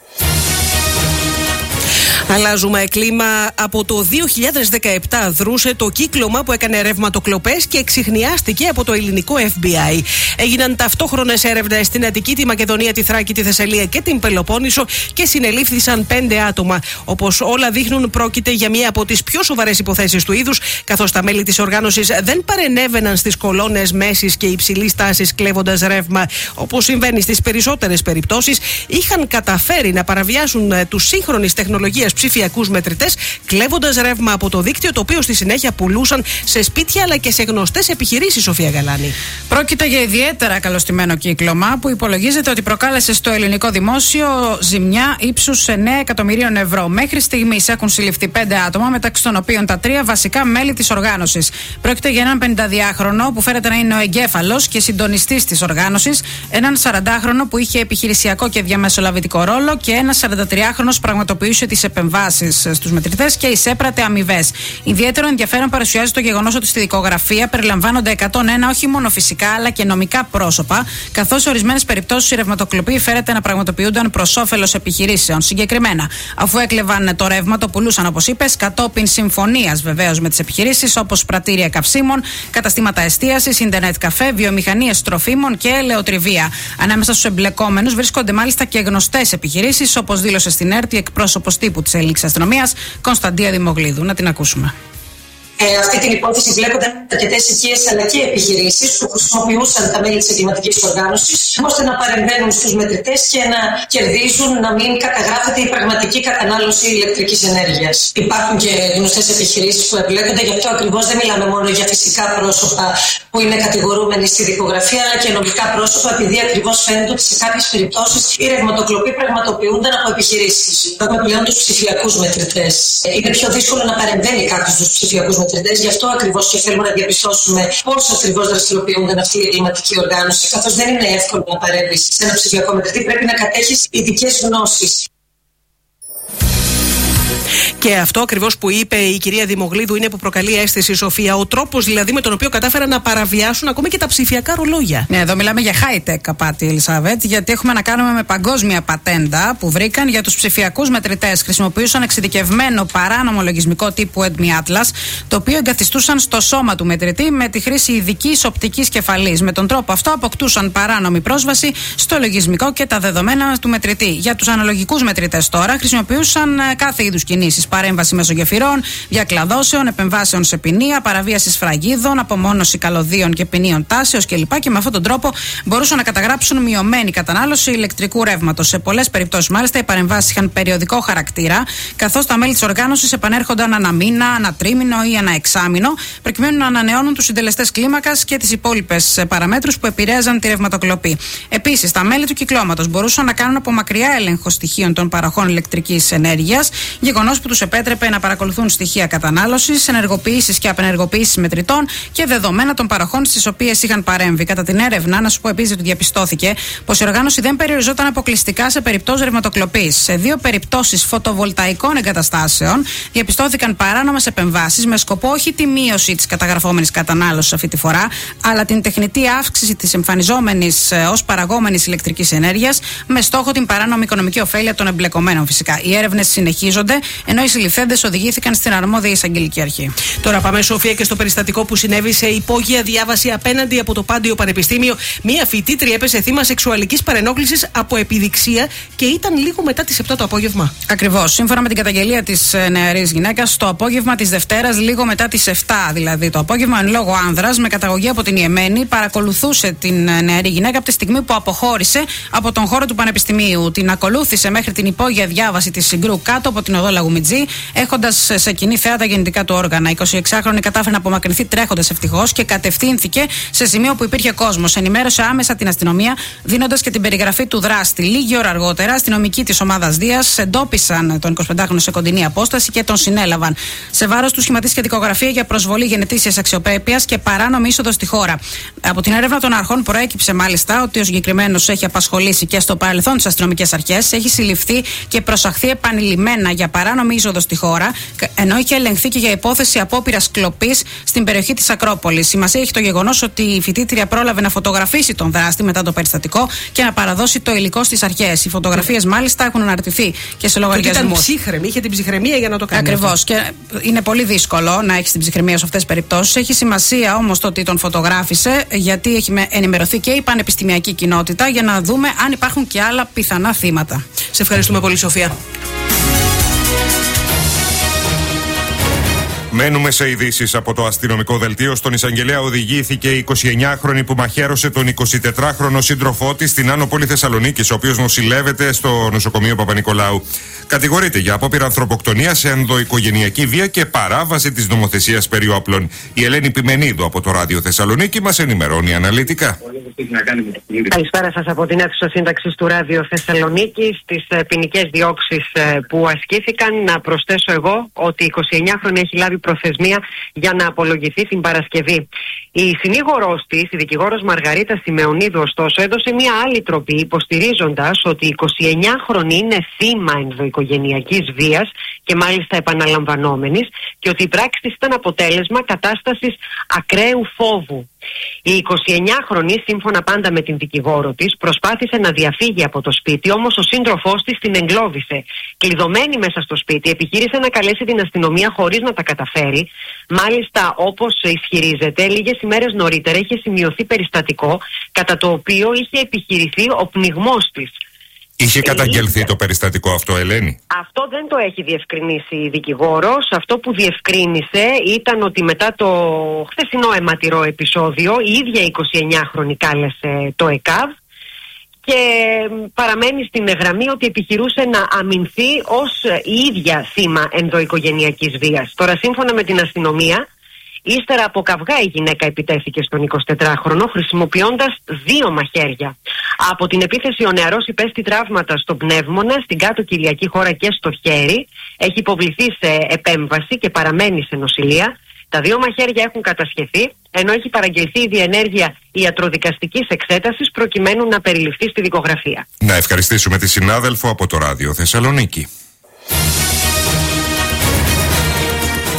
Αλλάζουμε κλίμα. Από το δύο χιλιάδες δεκαεπτά δρούσε το κύκλωμα που έκανε ρευματοκλοπές και εξιχνιάστηκε από το ελληνικό εφ μπι άι. Έγιναν ταυτόχρονες έρευνες στην Αττική, τη Μακεδονία, τη Θράκη, τη Θεσσαλία και την Πελοπόννησο και συνελήφθησαν πέντε άτομα. Όπως όλα δείχνουν, πρόκειται για μία από τις πιο σοβαρές υποθέσεις του είδους, καθώς τα μέλη της οργάνωσης δεν παρενέβαιναν στις κολόνες μέσης και υψηλής τάσης κλέβοντας ρεύμα, όπως συμβαίνει στις περισσότερες περιπτώσεις. Είχαν καταφέρει να παραβιάσουν τους σύγχρονης τεχνολογίας ψηφιακούς μετρητές, κλέβοντας ρεύμα από το δίκτυο, το οποίο στη συνέχεια πουλούσαν σε σπίτια αλλά και σε γνωστές επιχειρήσεις, Σοφία Γαλάνη. Πρόκειται για ιδιαίτερα καλωστημένο κύκλωμα που υπολογίζεται ότι προκάλεσε στο ελληνικό δημόσιο ζημιά ύψους εννέα εκατομμυρίων ευρώ. Μέχρι στιγμής έχουν συλληφθεί πέντε άτομα, μεταξύ των οποίων τα τρία βασικά μέλη της οργάνωσης. Πρόκειται για έναν πενηνταδιάχρονο που φέρεται να είναι ο εγκέφαλος και συντονιστής της οργάνωσης, έναν σαραντάχρονο που είχε επιχειρησιακό και διαμεσολαβητικό ρόλο και ένας σαραντατριάχρονος πραγματοποιούσε τις επεμβάσεις στους μετρητές και εισέπρατε αμοιβές. Ιδιαίτερο ενδιαφέρον παρουσιάζει το γεγονός ότι στη δικογραφία περιλαμβάνονται εκατόν ένα όχι μόνο φυσικά αλλά και νομικά πρόσωπα, καθώς σε ορισμένες περιπτώσεις οι ρευματοκλοποί φέρεται να πραγματοποιούνταν προς όφελος επιχειρήσεων. Συγκεκριμένα, αφού έκλεβαν το ρεύμα, το πουλούσαν, όπως είπες, κατόπιν συμφωνίας βεβαίως με τις επιχειρήσεις, όπως πρατήρια καυσίμων, καταστήματα εστίασης, ίντερνετ καφέ, βιομηχανίες τροφίμων και ελαιοτριβία. Ανάμεσα στους εμπλεκόμενους βρίσκονται μάλιστα και γνωστές επιχειρήσεις, όπως δήλωσε στην ΕΡΤ η εκπρόσωπος τύπου της Ελληνικής Αστυνομίας, Κωνσταντία Δημογλίδου. Να την ακούσουμε. Ε, αυτή την υπόθεση βλέπονταν αρκετές οικίες αλλά και επιχειρήσεις που χρησιμοποιούσαν τα μέλη της εγκληματικής οργάνωσης ώστε να παρεμβαίνουν στους μετρητές και να κερδίζουν, να μην καταγράφεται η πραγματική κατανάλωση ηλεκτρικής ενέργειας. Υπάρχουν και γνωστές επιχειρήσεις που εμπλέκονται, γι' αυτό ακριβώς δεν μιλάμε μόνο για φυσικά πρόσωπα που είναι κατηγορούμενοι στη δικογραφία, αλλά και νομικά πρόσωπα, επειδή ακριβώς φαίνεται ότι σε κάποιες περιπτώσεις οι ρευματοκλοποί πραγματοποιούνταν από επιχειρήσεις. Έχουμε πλέον τους ψηφιακούς μετρητές. Είναι πιο δύσκολο να παρεμβαίνει κάποιος στους ψηφιακούς μετρητές, γι' αυτό ακριβώς και θέλουμε να διαπιστώσουμε πώς ακριβώς δραστηριοποιούνταν αυτή η εγκληματική οργάνωση, καθώς δεν είναι εύκολο να παρέμβεις σε ένα ψηφιακό μετρητή, πρέπει να κατέχεις ειδικές γνώσεις. Και αυτό ακριβώς που είπε η κυρία Δημογλίδου είναι που προκαλεί αίσθηση, Σοφία. Ο τρόπος δηλαδή με τον οποίο κατάφεραν να παραβιάσουν ακόμη και τα ψηφιακά ρολόγια. Ναι, εδώ μιλάμε για high-tech απάτη, Ελισάβετ, γιατί έχουμε να κάνουμε με παγκόσμια πατέντα που βρήκαν για τους ψηφιακούς μετρητές. Χρησιμοποιούσαν εξειδικευμένο παράνομο λογισμικό τύπου Edmi Atlas, το οποίο εγκαθιστούσαν στο σώμα του μετρητή με τη χρήση ειδικής οπτικής κεφαλής. Με τον τρόπο αυτό αποκτούσαν παράνομη πρόσβαση στο λογισμικό και τα δεδομένα του μετρητή. Για τους αναλογικούς μετρητές τώρα χρησιμοποιούσαν κάθε είδους κινήσεις. Παρέμβαση μέσω γεφυρών, διακλαδώσεων, επεμβάσεων σε ποινία, παραβίαση σφραγίδων, απομόνωση καλωδίων και ποινίων τάσεως κλπ. Και με αυτόν τον τρόπο μπορούσαν να καταγράψουν μειωμένη κατανάλωση ηλεκτρικού ρεύματος. Σε πολλές περιπτώσεις, μάλιστα, οι παρεμβάσεις είχαν περιοδικό χαρακτήρα, καθώς τα μέλη της οργάνωσης επανέρχονταν ανά μήνα, ανά τρίμηνο ή ανά εξάμηνο, προκειμένου να ανανεώνουν τους συντελεστές κλίμακας και τις υπόλοιπες παραμέτρους που επηρέαζαν τη ρευματοκλοπή. Επίσης, τα μέλη του κυκλώματος μπορούσαν να κάνουν από μακριά έλεγχο στοιχείων των παροχών ηλεκτρικής ενέργειας, γεγονός που τους επέτρεπε να παρακολουθούν στοιχεία κατανάλωσης, ενεργοποιήσεις και απενεργοποιήσεις μετρητών και δεδομένα των παροχών στις οποίες είχαν παρέμβει. Κατά την έρευνα, να σου πω επίσης ότι διαπιστώθηκε πως η οργάνωση δεν περιοριζόταν αποκλειστικά σε περιπτώσεις ρευματοκλοπής. Σε δύο περιπτώσεις φωτοβολταϊκών εγκαταστάσεων διαπιστώθηκαν παράνομες επεμβάσεις με σκοπό όχι τη μείωση της καταγραφόμενης κατανάλωσης αυτή τη φορά, αλλά την τεχνητή αύξηση της εμφανιζόμενης ε, ως παραγόμενης ηλεκτρικής ενέργειας, με στόχο την παράνομη οικονομική ωφέλεια των εμπλεκομένων φυσικά. Οι έρευνες συνεχίζονται, ενώ οι συλληφθέντες οδηγήθηκαν στην αρμόδια εισαγγελική αρχή. Τώρα πάμε, Σοφία, και στο περιστατικό που συνέβη σε υπόγεια διάβαση απέναντι από το Πάντιο Πανεπιστήμιο. Μία φοιτήτρια έπεσε θύμα σεξουαλικής παρενόχλησης από επιδειξία και ήταν λίγο μετά τις επτά το απόγευμα. Ακριβώς. Σύμφωνα με την καταγγελία της νεαρής γυναίκας, το απόγευμα της Δευτέρας, λίγο μετά τις επτά δηλαδή το απόγευμα, εν λόγω άνδρας με καταγωγή από την Ιεμένη, παρακολουθούσε την νεαρή γυναίκα από τη στιγμή που αποχώρησε από τον χώρο του Πανεπιστημίου. Την ακολούθησε μέχρι την υπόγεια διάβαση της Συγκρού κάτω από την οδό Λαγουμιτζή, έχοντας σε κοινή θέα τα γεννητικά του όργανα. Η εικοσιεξάχρονη κατάφερε να απομακρυνθεί τρέχοντας ευτυχώς και κατευθύνθηκε σε σημείο που υπήρχε κόσμος. Ενημέρωσε άμεσα την αστυνομία, δίνοντας και την περιγραφή του δράστη. Λίγη ώρα αργότερα, αστυνομικοί της ομάδας Δίας εντόπισαν τον εικοσιπεντάχρονο σε κοντινή απόσταση και τον συνέλαβαν. Σε βάρος του σχηματίστηκε δικογραφία για προσβολή γενετήσιας αξιοπρέπειας και παράνομη είσοδο στη χώρα. Από την έρευνα των αρχών προέκυψε μάλιστα ότι ο συγκεκριμένος έχει απασχολήσει και στο παρελθόν τις αστυνομικές αρχές, έχει συλληφθεί και προσαχθεί επανειλημμένα για παράνομη είσοδο στη χώρα, ενώ είχε ελεγχθεί και για υπόθεση απόπειρας κλοπής στην περιοχή της Ακρόπολης. Σημασία έχει το γεγονός ότι η φοιτήτρια πρόλαβε να φωτογραφίσει τον δράστη μετά το περιστατικό και να παραδώσει το υλικό στις αρχές. Οι φωτογραφίες μάλιστα έχουν αναρτηθεί και σε λογαριασμούς. Ήταν ψύχρεμη, είχε την ψυχραιμία για να το κάνει. Ακριβώς. Και είναι πολύ δύσκολο να έχει την ψυχραιμία σε αυτές τις περιπτώσεις. Έχει σημασία όμως το ότι τον φωτογράφησε, γιατί έχει ενημερωθεί και η πανεπιστημιακή κοινότητα για να δούμε αν υπάρχουν και άλλα πιθανά θύματα. Σε ευχαριστούμε πολύ, Σοφία. Μένουμε σε ειδήσεις από το αστυνομικό δελτίο. Στον εισαγγελέα οδηγήθηκε η εικοσιεννιάχρονη που μαχαίρωσε τον εικοσιτετράχρονο σύντροφό της στην Άνω Πόλη Θεσσαλονίκης, ο οποίος νοσηλεύεται στο νοσοκομείο Παπα-Νικολάου. Κατηγορείται για απόπειρα ανθρωποκτονίας σε ενδοοικογενειακή βία και παράβαση της νομοθεσίας περί όπλων. Η Ελένη Πιμενίδου από το Ράδιο Θεσσαλονίκη μας ενημερώνει αναλυτικά. Καλησπέρα σας από την αίθουσα σύνταξης του Ράδιο Θεσσαλονίκη. Στις ποινικές διώξεις που ασκήθηκαν, να προσθέσω εγώ ότι η εικοσιεννιάχρονη έχει λάβει προθεσμία για να απολογηθεί την Παρασκευή. Η συνήγορός της, η δικηγόρος Μαργαρίτα Σιμεωνίδου, ωστόσο, έδωσε μια άλλη τροπή, υποστηρίζοντας ότι η εικοσιεννιάχρονη είναι θύμα ενδοοικογενειακής βίας και μάλιστα επαναλαμβανόμενης, και ότι η πράξη της ήταν αποτέλεσμα κατάστασης ακραίου φόβου. Η εικοσιεννιάχρονη, σύμφωνα πάντα με την δικηγόρο της, προσπάθησε να διαφύγει από το σπίτι, όμως ο σύντροφός της την εγκλώβησε. Κλειδωμένη μέσα στο σπίτι, επιχείρησε να καλέσει την αστυνομία χωρίς να τα καταφέρει. Μάλιστα, όπως ισχυρίζεται, λίγες ημέρες νωρίτερα είχε σημειωθεί περιστατικό κατά το οποίο είχε επιχειρηθεί ο πνιγμός της. Είχε καταγγελθεί το περιστατικό αυτό, Ελένη? Αυτό δεν το έχει διευκρινίσει η δικηγόρος. Αυτό που διευκρίνησε ήταν ότι μετά το χθεσινό αιματηρό επεισόδιο, η ίδια η εικοσιεννιάχρονη κάλεσε το ΕΚΑΒ και παραμένει στην γραμμή ότι επιχειρούσε να αμυνθεί ως η ίδια θύμα ενδοοικογενειακής βίας. Τώρα, σύμφωνα με την αστυνομία, ύστερα από καυγά η γυναίκα επιτέθηκε στον εικοσιτετράχρονο χρησιμοποιώντας δύο μαχαίρια. Από την επίθεση ο νεαρός υπέστη τραύματα στον πνεύμονα, στην κάτω κοιλιακή χώρα και στο χέρι. Έχει υποβληθεί σε επέμβαση και παραμένει σε νοσηλεία. Τα δύο μαχαίρια έχουν κατασχεθεί, ενώ έχει παραγγελθεί η διενέργεια ιατροδικαστικής εξέτασης προκειμένου να περιληφθεί στη δικογραφία. Να ευχαριστήσουμε τη συνάδελφο από το Ράδιο Θεσσαλονίκη.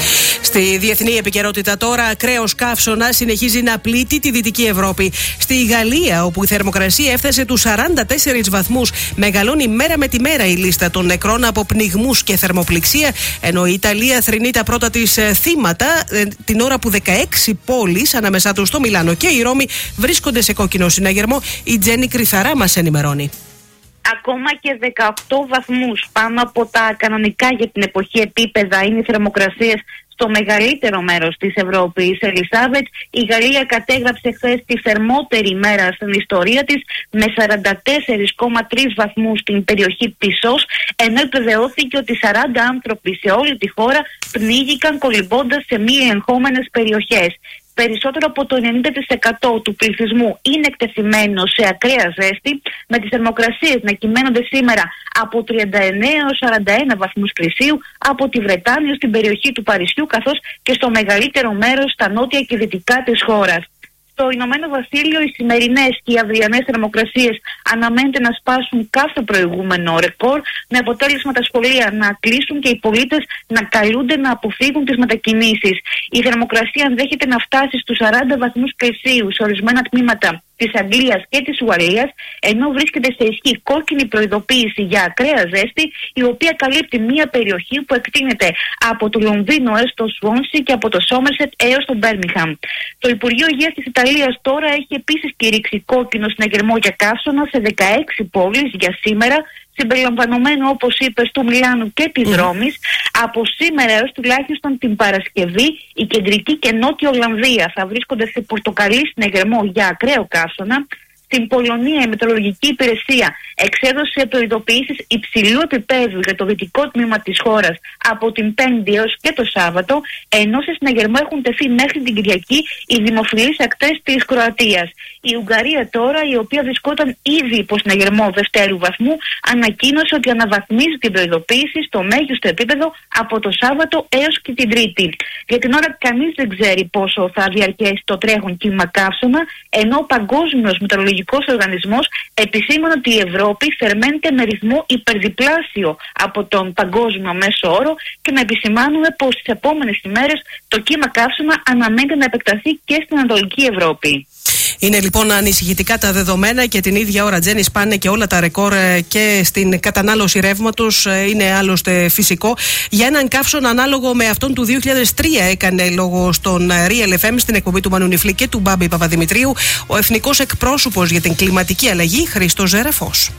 Στη διεθνή επικαιρότητα τώρα, ακραίος καύσωνα συνεχίζει να πλήττει τη Δυτική Ευρώπη. Στη Γαλλία, όπου η θερμοκρασία έφτασε τους σαράντα τέσσερις βαθμούς, μεγαλώνει μέρα με τη μέρα η λίστα των νεκρών από πνιγμούς και θερμοπληξία, ενώ η Ιταλία θρηνεί τα πρώτα της θύματα την ώρα που δεκαέξι πόλεις, ανάμεσά τους το Μιλάνο και η Ρώμη, βρίσκονται σε κόκκινο συναγερμό. Η Τζέννη Κρυθαρά μας ενημερώνει. Ακόμα και δεκαοκτώ βαθμούς πάνω από τα κανονικά για την εποχή επίπεδα είναι οι θερμοκρασίες στο μεγαλύτερο μέρος της Ευρώπης. Ελισάβετ, η Γαλλία κατέγραψε χθες τη θερμότερη ημέρα στην ιστορία της με σαράντα τέσσερα κόμμα τρία βαθμούς στην περιοχή Πισός, ενώ επιβεβαιώθηκε ότι σαράντα άνθρωποι σε όλη τη χώρα πνίγηκαν κολυμπώντας σε μη ελεγχόμενες περιοχές. Περισσότερο από το ενενήντα τοις εκατό του πληθυσμού είναι εκτεθειμένο σε ακραία ζέστη, με τις θερμοκρασίες να κυμαίνονται σήμερα από τριάντα εννέα έως σαράντα ένα βαθμούς Κελσίου από τη Βρετάνια στην περιοχή του Παρισιού, καθώς και στο μεγαλύτερο μέρος στα νότια και δυτικά της χώρας. Στο Ηνωμένο Βασίλειο, οι σημερινές και οι αυριανές θερμοκρασίες αναμένεται να σπάσουν κάθε προηγούμενο ρεκόρ, με αποτέλεσμα τα σχολεία να κλείσουν και οι πολίτες να καλούνται να αποφύγουν τις μετακινήσεις. Η θερμοκρασία ενδέχεται να φτάσει στους σαράντα βαθμούς Κελσίου σε ορισμένα τμήματα της Αγγλίας και της Ουαλίας, ενώ βρίσκεται σε ισχύ κόκκινη προειδοποίηση για ακραία ζέστη, η οποία καλύπτει μια περιοχή που εκτείνεται από το Λονδίνο έως το Σουόνσι και από το Σόμερσετ έως το Μπέρμιγχαμ. Το Υπουργείο Υγείας της Ιταλίας τώρα έχει επίσης κηρύξει κόκκινο συναγερμό για καύσωνα σε δεκαέξι πόλεις για σήμερα, συμπεριλαμβανομένου, όπως είπες, του Μιλάνου και της mm. Ρώμης. Από σήμερα έως τουλάχιστον την Παρασκευή, η κεντρική και νότια Ολλανδία θα βρίσκονται σε πορτοκαλί συναγερμό για ακραίο καύσωνα. Στην Πολωνία, η Μετεωρολογική Υπηρεσία εξέδωσε προειδοποιήσεις υψηλού επίπεδου για το δυτικό τμήμα της χώρας από την Πέμπτη έως και το Σάββατο, ενώ σε συναγερμό έχουν τεθεί μέχρι την Κυριακή οι δημοφιλείς ακτές της Κροατίας. Η Ουγγαρία τώρα, η οποία βρισκόταν ήδη υπό συναγερμό δευτέρου βαθμού, ανακοίνωσε ότι αναβαθμίζει την προειδοποίηση στο μέγιστο επίπεδο από το Σάββατο έως και την Τρίτη. Για την ώρα κανείς δεν ξέρει πόσο θα διαρκέσει το τρέχον κύμα καύσωνα, ενώ ο Παγκόσμιος Μετεωρολογικός Οργανισμός επισήμανε ότι η Ευρώπη θερμαίνεται με ρυθμό υπερδιπλάσιο από τον παγκόσμιο μέσο όρο, και να επισημάνουμε πως στις επόμενες ημέρες το κύμα καύσωνα αναμένεται να επεκταθεί και στην Ανατολική Ευρώπη. Είναι λοιπόν ανησυχητικά τα δεδομένα και την ίδια ώρα, Τζέννη, σπάνε και όλα τα ρεκόρ και στην κατανάλωση ρεύματος. Είναι άλλωστε φυσικό. Για έναν καύσωνα ανάλογο με αυτόν του δύο χιλιάδες τρία έκανε λόγο στον Real εφ εμ, στην εκπομπή του Μανουνιφλή και του Μπάμπη Παπαδημητρίου, ο εθνικός εκπρόσωπος για την κλιματική αλλαγή, Χρήστος Ζερεφός.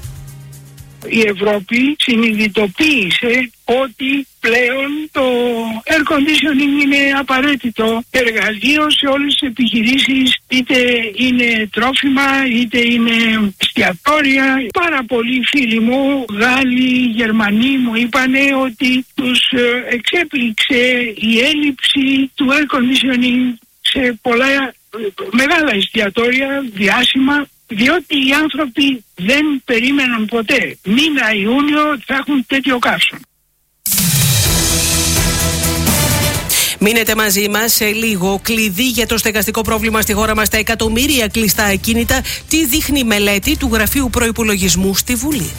Η Ευρώπη συνειδητοποίησε ότι πλέον το air conditioning είναι απαραίτητο εργαλείο σε όλες τις επιχειρήσεις, είτε είναι τρόφιμα είτε είναι εστιατόρια. Πάρα πολλοί φίλοι μου, Γάλλοι, Γερμανοί, μου είπανε ότι τους εξέπληξε η έλλειψη του air conditioning σε πολλά μεγάλα εστιατόρια, διάσημα, διότι οι άνθρωποι δεν περίμεναν ποτέ μήνα Ιούνιο θα έχουν τέτοιο καύσωνα. Μείνετε μαζί μας σε λίγο. Κλειδί για το στεγαστικό πρόβλημα στη χώρα μας, τα εκατομμύρια κλειστά ακίνητα. Τι δείχνει η μελέτη του Γραφείου Προϋπολογισμού στη Βουλή.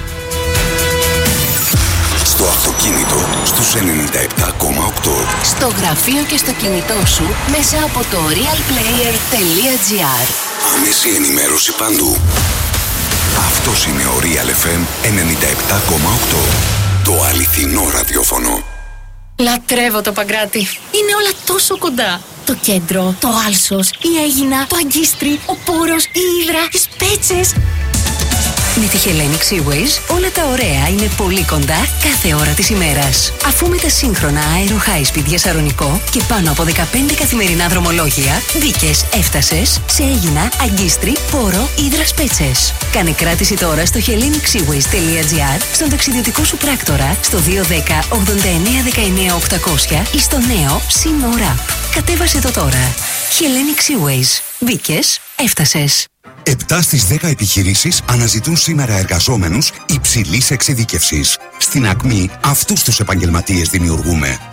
Στο αυτοκίνητο στους ενενήντα επτά κόμμα οκτώ. Στο γραφείο και στο κινητό σου μέσα από το real player τελεία gr. Άμεση ενημέρωση παντού. Αυτός είναι ο Real εφ εμ ενενήντα επτά κόμμα οκτώ. Το αληθινό ραδιόφωνο. Λατρεύω το Παγκράτη. Είναι όλα τόσο κοντά. Το κέντρο, το Άλσος, η Αίγινα, το Αγκίστρι, ο Πόρος, η Ύδρα, οι Σπέτσες. Με τη Hellenic Seaways όλα τα ωραία είναι πολύ κοντά κάθε ώρα της ημέρας. Αφού με τα σύγχρονα Aero High Speed για Σαρονικό και πάνω από δεκαπέντε καθημερινά δρομολόγια, μπήκες, έφτασες σε Αίγινα, Αγκίστρι, Πόρο, Ύδρα, Σπέτσες. Κάνε κράτηση τώρα στο hellenic seaways τελεία gr, στον ταξιδιωτικό σου πράκτορα, στο δύο ένα μηδέν ογδόντα εννέα δεκαεννέα οκτακόσια ή στο νέο SeaMore App. Κατέβασε το τώρα. Hellenic Seaways. Μπήκες, έφτασες. επτά στις δέκα επιχειρήσεις αναζητούν σήμερα εργαζόμενους υψηλής εξειδίκευσης. Στην Ακμή αυτούς τους επαγγελματίες δημιουργούμε.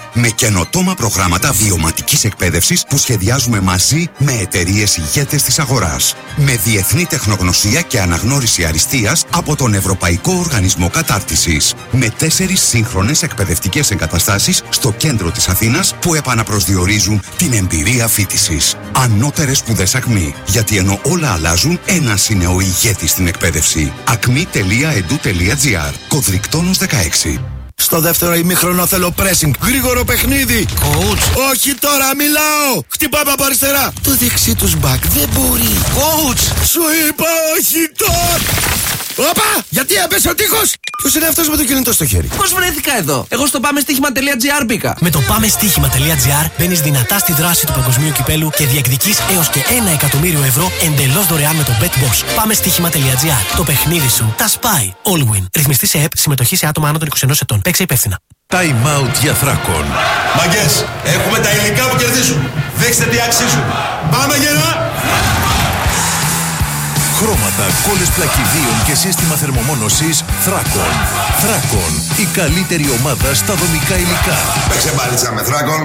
με καινοτόμα προγράμματα βιωματικής εκπαίδευσης που σχεδιάζουμε μαζί με εταιρείες ηγέτες της αγοράς. Με διεθνή τεχνογνωσία και αναγνώριση αριστείας από τον Ευρωπαϊκό Οργανισμό Κατάρτισης. Με τέσσερις σύγχρονες εκπαιδευτικές εγκαταστάσεις στο κέντρο της Αθήνας που επαναπροσδιορίζουν την εμπειρία φοιτησης. Ανώτερες σπουδές ΑΚΜΗ. Γιατί ενώ όλα αλλάζουν, ένας είναι ο ηγέτης στην εκπαίδευση. ακμή τελεία ed τελεία gr. Κωδρικτόνος δεκαέξι. Στο δεύτερο ημίχρονο θέλω pressing. Γρήγορο παιχνίδι. Coach. Όχι τώρα, μιλάω. Χτυπάμε από αριστερά. Το δεξί τους μπακ δεν μπορεί. Coach. Σου είπα όχι τώρα. Όπα! Γιατί έπεσε ο τείχος! Ποιος είναι αυτός με το κινητό στο χέρι? Πώς βρέθηκα εδώ? Εγώ στο πάμε στοίχημα τελεία gr μπήκα. Με το πάμε στοίχημα τελεία gr μπαίνεις δυνατά στη δράση του παγκοσμίου κυπέλου και διεκδικείς έως και ένα εκατομμύριο ευρώ εντελώς δωρεάν με το BetBoss. Πάμε στοίχημα τελεία gr. Το παιχνίδι σου τα σπάει. All win. Ρυθμιστή σε ΕΠ, συμμετοχή σε άτομα άνω των είκοσι ενός ετών. Παίξε υπεύθυνα. Time out για Θράκον. Μαγκές, έχουμε τα υλικά που κερδίζουν. Δείξτε τι αξίζουν. Πάμε γερά! Χρώματα, κόλλες πλακιδίων και σύστημα θερμομόνωσης Θράκον. Θράκον, η καλύτερη ομάδα στα δομικά υλικά. Παίξε μπάλιτσα με Θράκον.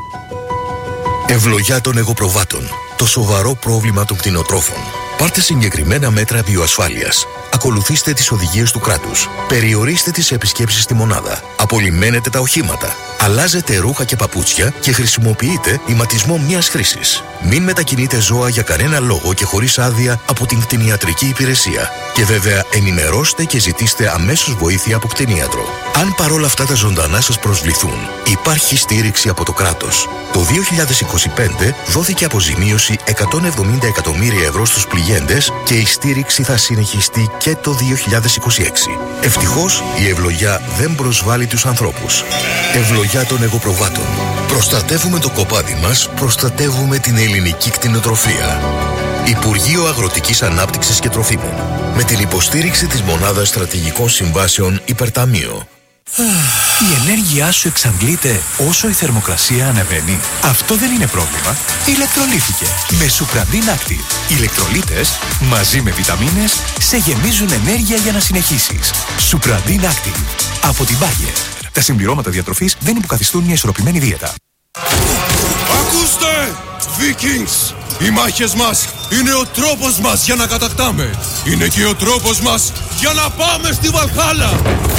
Ευλογιά των εγωπροβάτων. Το σοβαρό πρόβλημα των κτηνοτρόφων. Πάρτε συγκεκριμένα μέτρα βιοασφάλειας. Ακολουθήστε τις οδηγίες του κράτους. Περιορίστε τις επισκέψεις στη μονάδα. Απολυμμένετε τα οχήματα. Αλλάζετε ρούχα και παπούτσια και χρησιμοποιείτε ηματισμό μιας χρήσης. Μην μετακινείτε ζώα για κανένα λόγο και χωρίς άδεια από την κτηνιατρική υπηρεσία. Και βέβαια ενημερώστε και ζητήστε αμέσως βοήθεια από κτηνίατρο. Αν παρόλα αυτά τα ζωντανά σας προσβληθούν, υπάρχει στήριξη από το κράτος. Το δύο χιλιάδες είκοσι πέντε δόθηκε αποζημίωση εκατόν εβδομήντα εκατομμύρια ευρώ στους πληγέντες και η στήριξη θα συνεχιστεί και το δύο χιλιάδες είκοσι έξι. Ευτυχώς η ευλογιά δεν προσβάλλει τους ανθρώπους. Ευλογιά των εγωπροβάτων. Προστατεύουμε το κοπάδι μας, προστατεύουμε την ελληνική κτηνοτροφία. Υπουργείο Αγροτικής Ανάπτυξης και Τροφίμων. Με την υποστήριξη της Μονάδας Στρατηγικών Συμβάσεων Υπερταμείο. Η ενέργειά σου εξαντλείται όσο η θερμοκρασία ανεβαίνει. Αυτό δεν είναι πρόβλημα. Ηλεκτρολήθηκε με Supradin Active. Οι ηλεκτρολίτες μαζί με βιταμίνες σε γεμίζουν ενέργεια για να συνεχίσεις. Supradin Active από την Bayer. Τα συμπληρώματα διατροφής δεν υποκαθιστούν μια ισορροπημένη δίαιτα. Ακούστε! Vikings! Οι μάχες μας είναι ο τρόπος μας για να κατακτάμε. Είναι και ο τρόπος μας για να πάμε στη Βαλχάλα.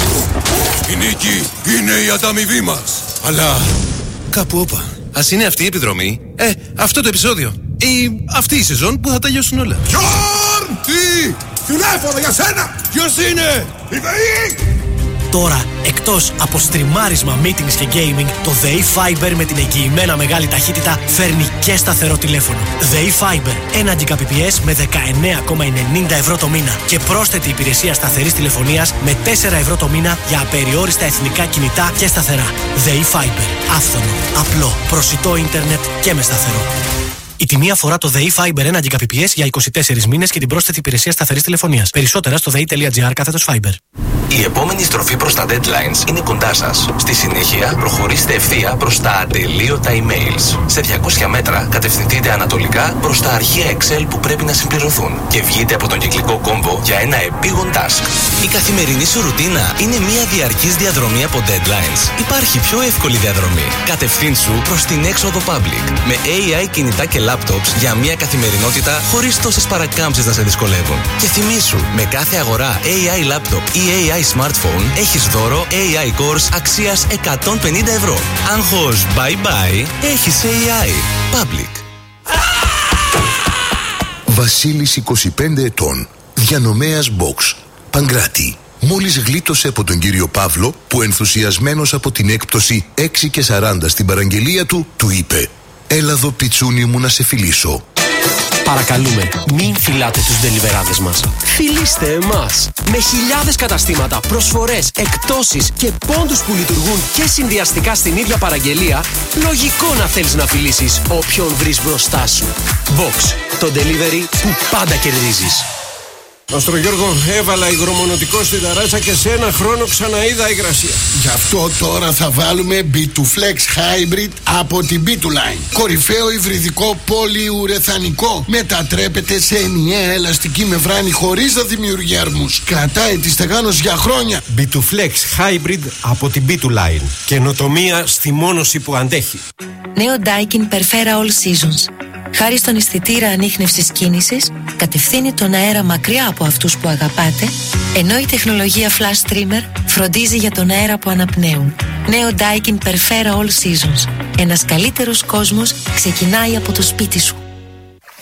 Η νίκη είναι η ανταμοιβή μας. Αλλά κάπου όπα. Ας είναι αυτή η επιδρομή. Ε, αυτό το επεισόδιο. Ή αυτή η σεζόν που θα τελειώσουν όλα. Γιόρν! Τι! Τηλέφωνο για σένα! Ποιος είναι? Η ΔΕΗ! Τώρα, εκτός από στριμάρισμα, meetings και gaming, το ΔΕΗ Fiber με την εγγυημένα μεγάλη ταχύτητα φέρνει και σταθερό τηλέφωνο. ΔΕΗ Fiber, ένα Gbps με δεκαεννέα κόμμα ενενήντα ευρώ το μήνα και πρόσθετη υπηρεσία σταθερής τηλεφωνίας με τέσσερα ευρώ το μήνα για απεριόριστα εθνικά κινητά και σταθερά. ΔΕΗ Fiber, άφθονο, απλό, προσιτό ίντερνετ και με σταθερό. Η τιμή αφορά το ΔΕΗ Fiber ένα Gbps για είκοσι τέσσερις μήνες και την πρόσθετη υπηρεσία σταθερής τηλεφωνίας. Περισσότερα στο δei.gr κάθετος Fiber. Η επόμενη στροφή προς τα deadlines είναι κοντά σας. Στη συνέχεια, προχωρήστε ευθεία προς τα ατελείωτα emails. Σε διακόσια μέτρα, κατευθυνθείτε ανατολικά προς τα αρχεία Excel που πρέπει να συμπληρωθούν και βγείτε από τον κυκλικό κόμβο για ένα επίγον task. Η καθημερινή σου ρουτίνα είναι μια διαρκής διαδρομή από deadlines. Υπάρχει πιο εύκολη διαδρομή. Κατευθύνσου προς την έξοδο public με έι άι κινητά και laptops για μια καθημερινότητα χωρίς τόσες παρακάμψεις να σε δυσκολεύουν. Και θυμήσου, με κάθε αγορά έι άι laptop ή έι άι smartphone έχεις δώρο έι άι Course αξίας εκατόν πενήντα ευρώ. Άγχος bye bye, έχεις έι άι Public. Βασίλης είκοσι πέντε ετών, διανομέας Box, Παγκράτη. Μόλις γλίτωσε από τον κύριο Παύλο που ενθουσιασμένος από την έκπτωση έξι και σαράντα στην παραγγελία του, του είπε «Έλα εδώ πιτσούνι μου να σε φιλήσω». Παρακαλούμε, μην φυλάτε τους ντελιβεράδες μας. Φιλήστε εμάς. Με χιλιάδες καταστήματα, προσφορές, εκπτώσεις και πόντους που λειτουργούν και συνδυαστικά στην ίδια παραγγελία, λογικό να θέλεις να φιλήσεις όποιον βρεις μπροστά σου. Box, το delivery που πάντα κερδίζεις. Μαστρο Γιώργο, έβαλα υγρομονωτικό στην ταράτσα και σε ένα χρόνο ξαναείδα υγρασία. Γι' αυτό τώρα θα βάλουμε μπι τού Flex Hybrid από την μπι τού Line. Κορυφαίο υβριδικό πολυουρεθανικό. Μετατρέπεται σε ενιαία ελαστική μεμβράνη χωρίς να δημιουργεί αρμούς. Κρατάει τη στεγάνωση για χρόνια. μπι τού Flex Hybrid από την μπι τού Line. Καινοτομία στη μόνωση που αντέχει. Νέο Daikin Perfera All Seasons. Χάρη στον αισθητήρα ανίχνευσης κίνησης, κατευθύνει τον αέρα μακριά από αυτούς που αγαπάτε, ενώ η τεχνολογία Flash Trimmer φροντίζει για τον αέρα που αναπνέουν. Νέο Daikin Perfera All Seasons. Ένας καλύτερος κόσμος ξεκινάει από το σπίτι σου.